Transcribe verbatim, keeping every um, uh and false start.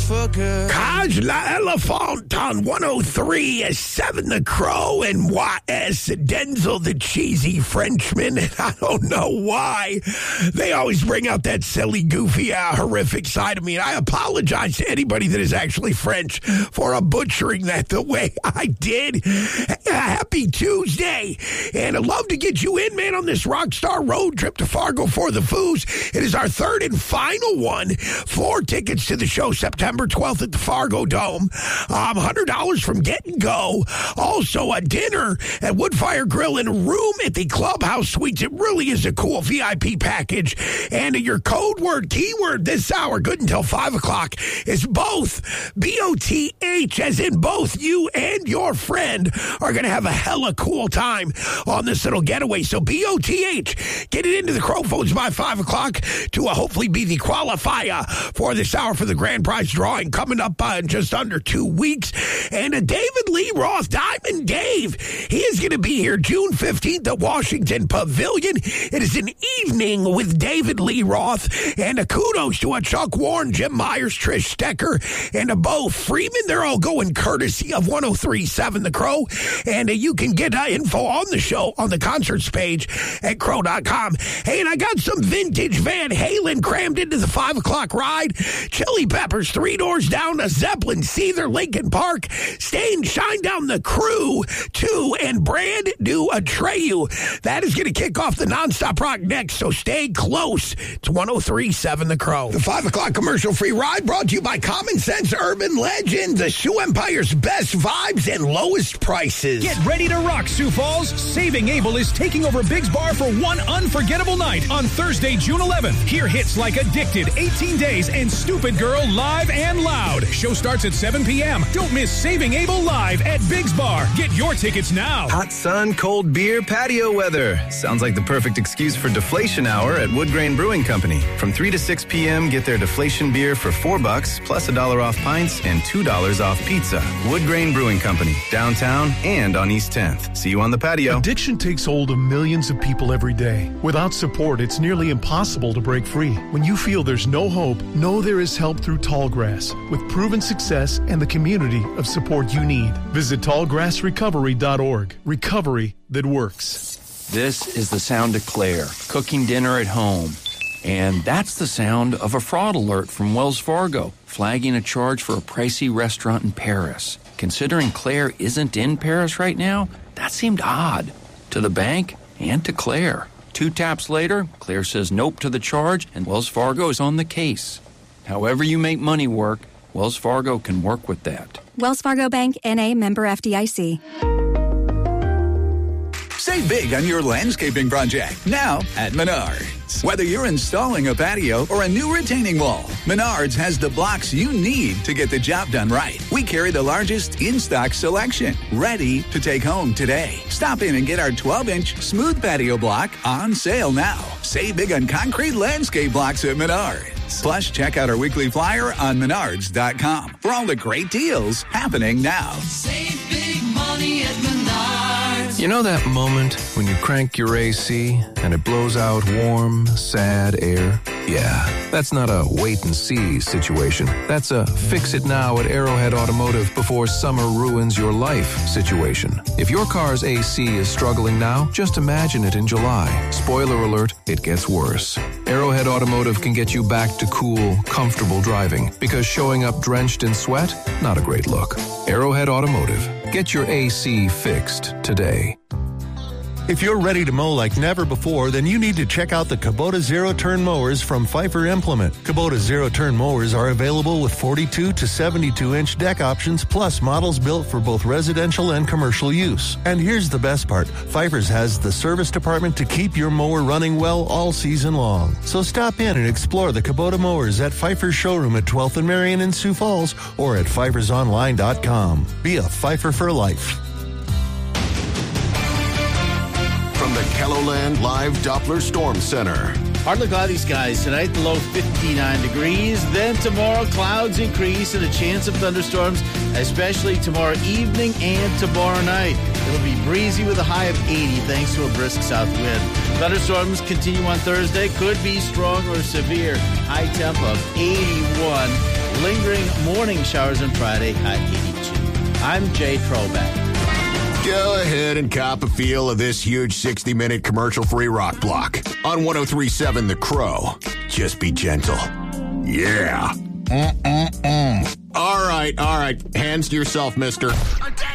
for good. Kaj La Elephant on one oh three is seven the Crow and Y S Denzel the cheesy Frenchman. And I don't know why they always bring out that silly, goofy, uh, horrific side of me. And I apologize to anybody that is actually French for uh, butchering that the way I did. Happy Tuesday. And I'd love to get you in, man, on this Rockstar road trip to Fargo for the Foos. It is our third and final one. Four tickets to the show September twelfth at the Fargo Dome. Um, one hundred dollars from Get and Go. Also a dinner at Woodfire Grill and a room at the Clubhouse Suites. It really is a cool V I P package. And your code word, keyword this hour, good until five o'clock, is both. B O T H, as in both you and your friend are going to have a hella cool time on this little getaway. So B O T H, get it into the Crow phones by five o'clock to uh, hopefully be the qualifier for this hour for the grand prize drawing coming up uh, in just under two weeks. And uh, David Lee Roth, Diamond Dave, he is going to be here June fifteenth at Washington Pavilion. It is an evening with David Lee Roth. And a kudos to a Chuck Warren, Jim Myers, Trish Stecker, and a Bo Freeman. They're all going courtesy of one oh three point seven The Crow. And uh, you can get uh, info on the show on the concerts page at crow dot com. Hey, and I got some vintage Van Halen crammed into the five o'clock ride. Chili Peppers, Three Doors Down, a Zeppelin, Seether, Lincoln Park, Stain, Shine Down the Crew, two, and brand new Atreyu. That is going to kick off the nonstop rock next, so stay close to one oh three point seven The Crow. The five o'clock commercial-free ride brought to you by Common Sense Urban Legend, the Shoe Empire's best vibes and lowest prices. Get ready to rock, Sioux Falls. Saving Abel is taking over Biggs Bar for one unforgettable night on Thursday, June eleventh. Hear hits like Addicted, eighteen days, and Stupid Girl live and loud. Show starts at seven p.m. Don't miss Saving Abel live at Biggs Bar. Get your tickets now. Hot sun, cold beer, patio weather. Sounds like the perfect excuse for Deflation Hour at Wood Grain Brewing Company. From three to six p.m., get their Deflation beer for four bucks, plus a dollar off pints and two dollars off pizza. Wood Grain Brewing Company, downtown and on East tenth. See you on the patio. Addiction takes hold of millions of people every day. Without support, it's nearly impossible to break free. When you feel there's no hope, know there is help through Tallgrass, with proven success and the community of support you need. Visit tallgrass recovery dot org. Recovery that works. This is the sound of Claire, cooking dinner at home. And that's the sound of a fraud alert from Wells Fargo, flagging a charge for a pricey restaurant in Paris. Considering Claire isn't in Paris right now, that seemed odd to the bank and to Claire. Two taps later, Claire says nope to the charge, and Wells Fargo is on the case. However you make money work, Wells Fargo can work with that. Wells Fargo Bank, N A, member F D I C. Save big on your landscaping project now at Menards. Whether you're installing a patio or a new retaining wall, Menards has the blocks you need to get the job done right. We carry the largest in-stock selection, ready to take home today. Stop in and get our twelve-inch smooth patio block on sale now. Save big on concrete landscape blocks at Menards. Plus, check out our weekly flyer on menards dot com for all the great deals happening now. Save big money at Menards. You know that moment when you crank your A C and it blows out warm, sad air? Yeah, that's not a wait-and-see situation. That's a fix-it-now at Arrowhead Automotive before summer ruins your life situation. If your car's A C is struggling now, just imagine it in July. Spoiler alert, it gets worse. Arrowhead Automotive can get you back to cool, comfortable driving because showing up drenched in sweat, not a great look. Arrowhead Automotive. Get your A C fixed today. If you're ready to mow like never before, then you need to check out the Kubota Zero-Turn Mowers from Pfeiffer Implement. Kubota Zero-Turn Mowers are available with forty-two to seventy-two inch deck options, plus models built for both residential and commercial use. And here's the best part. Pfeiffer's has the service department to keep your mower running well all season long. So stop in and explore the Kubota Mowers at Pfeiffer's showroom at twelfth and Marion in Sioux Falls or at pfeifers online dot com. Be a Pfeiffer for life. From the Kelloland Live Doppler Storm Center. Partly cloudy skies tonight, the low fifty-nine degrees. Then tomorrow, clouds increase and a chance of thunderstorms, especially tomorrow evening and tomorrow night. It'll be breezy with a high of eighty thanks to a brisk south wind. Thunderstorms continue on Thursday, could be strong or severe. High temp of eighty-one. Lingering morning showers on Friday, high eighty-two. I'm Jay Troback. Go ahead and cop a feel of this huge sixty-minute commercial-free rock block on one oh three point seven The Crow. Just be gentle. Yeah. Mm-mm-mm. All right, all right. Hands to yourself, mister. Attention!